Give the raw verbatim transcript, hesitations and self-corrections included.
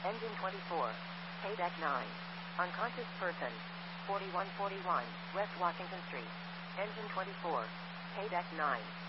Engine twenty-four. Paydeck nine. Unconscious person. forty-one forty-one, West Washington Street. Engine twenty-four. Paydeck nine.